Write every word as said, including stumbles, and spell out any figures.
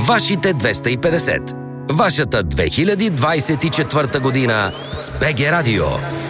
Вашите двеста и петдесет. Вашата две хиляди двадесет и четвърта година с БГ Радио.